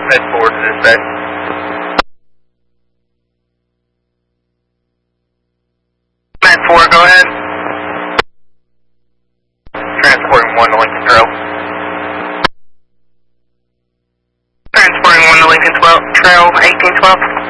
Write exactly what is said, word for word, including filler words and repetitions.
head forward to this bay. Med four, go ahead. Transporting one to Lincoln Trail. Transporting one to Lincoln Trail, eighteen twelve.